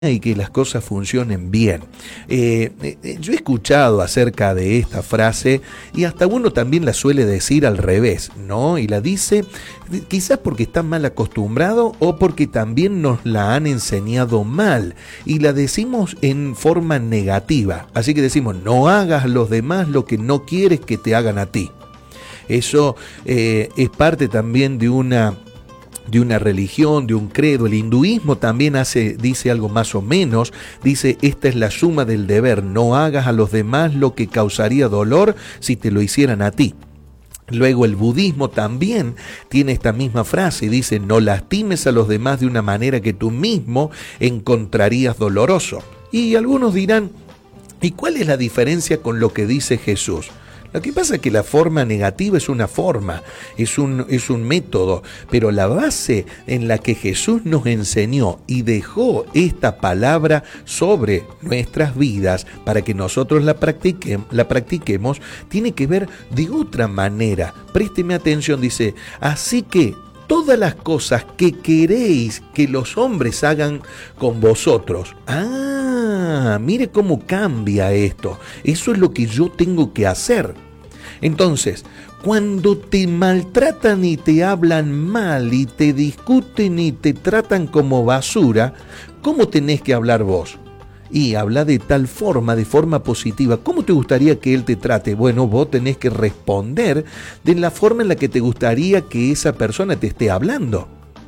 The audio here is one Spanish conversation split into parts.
y que las cosas funcionen bien. Yo he escuchado acerca de esta frase y hasta uno también la suele decir al revés, ¿no? Y la dice quizás porque está mal acostumbrado o porque también nos la han enseñado mal y la decimos en forma negativa. Así que decimos, no hagas a los demás lo que no quieres que te hagan a ti. Eso es parte también de una religión, de un credo. El hinduismo también dice algo más o menos, dice, esta es la suma del deber, no hagas a los demás lo que causaría dolor si te lo hicieran a ti. Luego el budismo también tiene esta misma frase, dice, no lastimes a los demás de una manera que tú mismo encontrarías doloroso. Y algunos dirán, ¿y cuál es la diferencia con lo que dice Jesús? Lo que pasa es que la forma negativa es una forma, es un método, pero la base en la que Jesús nos enseñó y dejó esta palabra sobre nuestras vidas para que nosotros la practiquemos, tiene que ver de otra manera. Présteme atención, dice, así que todas las cosas que queréis que los hombres hagan con vosotros. Mire cómo cambia esto. Eso es lo que yo tengo que hacer. Entonces, cuando te maltratan y te hablan mal y te discuten y te tratan como basura, ¿cómo tenés que hablar vos? Y habla de tal forma, de forma positiva. ¿Cómo te gustaría que él te trate? Bueno, vos tenés que responder de la forma en la que te gustaría que esa persona te esté hablando.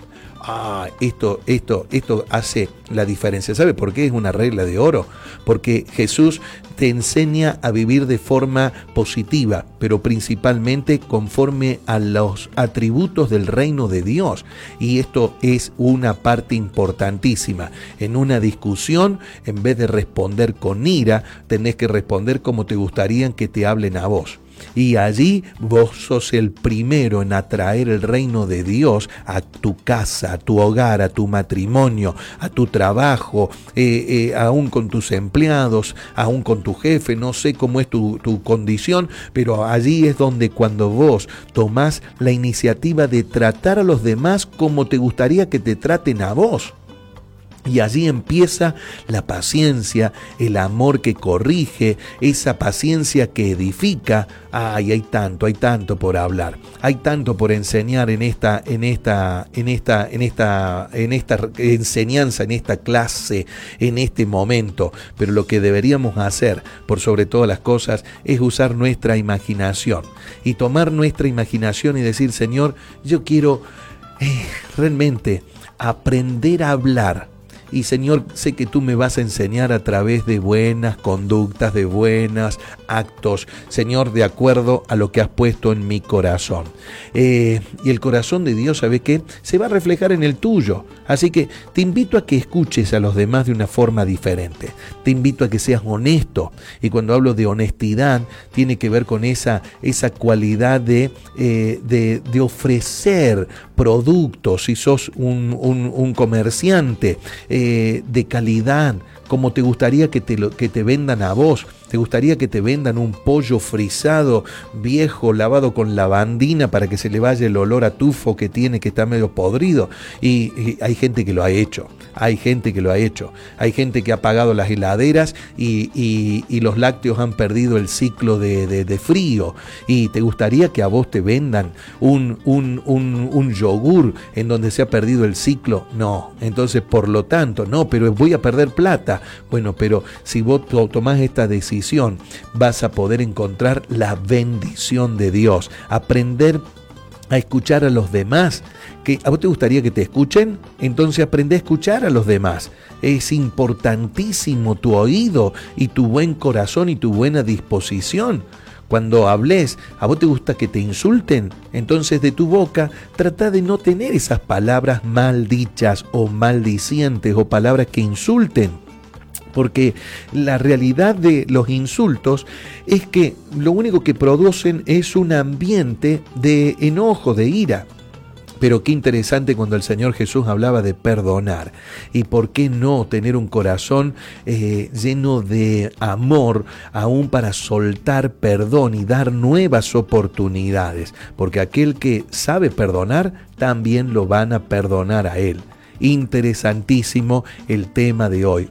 Esto hace la diferencia. ¿Sabe por qué es una regla de oro? Porque Jesús te enseña a vivir de forma positiva, pero principalmente conforme a los atributos del reino de Dios. Y esto es una parte importantísima. En una discusión, en vez de responder con ira, tenés que responder como te gustaría que te hablen a vos. Y allí vos sos el primero en atraer el reino de Dios a tu casa, a tu hogar, a tu matrimonio, a tu trabajo, aún con tus empleados, aún con tu jefe. No sé cómo es tu condición, pero allí es donde cuando vos tomás la iniciativa de tratar a los demás como te gustaría que te traten a vos. Y allí empieza la paciencia, el amor que corrige, esa paciencia que edifica. Hay tanto por hablar, hay tanto por enseñar en esta enseñanza, en esta clase, en este momento. Pero lo que deberíamos hacer, por sobre todas las cosas, es usar nuestra imaginación y tomar nuestra imaginación y decir, Señor, yo quiero realmente aprender a hablar. Y Señor, sé que tú me vas a enseñar a través de buenas conductas, de buenos actos, Señor, de acuerdo a lo que has puesto en mi corazón. Y el corazón de Dios, ¿sabe qué? Se va a reflejar en el tuyo. Así que te invito a que escuches a los demás de una forma diferente. Te invito a que seas honesto. Y cuando hablo de honestidad, tiene que ver con esa cualidad de ofrecer productos. Si sos un comerciante de calidad, como te gustaría que te vendan a vos. ¿Te gustaría que te vendan un pollo frisado, viejo, lavado con lavandina para que se le vaya el olor a tufo que tiene, que está medio podrido? Y hay gente que lo ha hecho. Hay gente que ha apagado las heladeras y los lácteos han perdido el ciclo de frío. ¿Y te gustaría que a vos te vendan un yogur en donde se ha perdido el ciclo? No. Entonces, por lo tanto, no, pero voy a perder plata. Bueno, pero si vos tomás esta decisión, vas a poder encontrar la bendición de Dios. Aprender a escuchar a los demás. ¿A vos te gustaría que te escuchen? Entonces aprende a escuchar a los demás. Es importantísimo tu oído y tu buen corazón y tu buena disposición. Cuando hables, ¿a vos te gusta que te insulten? Entonces de tu boca trata de no tener esas palabras maldichas o maldicientes o palabras que insulten. Porque la realidad de los insultos es que lo único que producen es un ambiente de enojo, de ira. Pero qué interesante cuando el Señor Jesús hablaba de perdonar. ¿Y por qué no tener un corazón lleno de amor aún para soltar perdón y dar nuevas oportunidades? Porque aquel que sabe perdonar, también lo van a perdonar a él. Interesantísimo el tema de hoy.